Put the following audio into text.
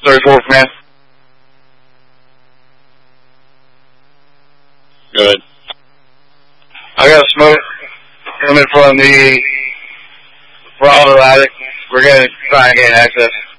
34 command. Good. I got smoke coming from the front of the attic. We're going to try and gain access.